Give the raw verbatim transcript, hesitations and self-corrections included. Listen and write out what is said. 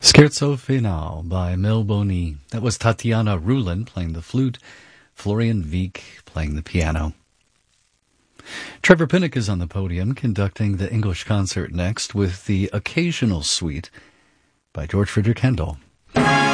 Scherzo Final by Mel Boni. That was Tatiana Rulin playing the flute, Florian Wieck playing the piano. Trevor Pinnock is on the podium conducting the English concert next with the Occasional Suite by George Frideric Handel.